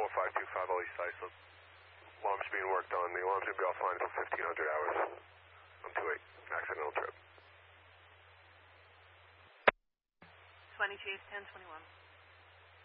4525 all East Iceland. Alarm's being worked on. The alarm's going to be offline until 1500 hours. I'm 28. Accidental trip. 20 Chase 1021.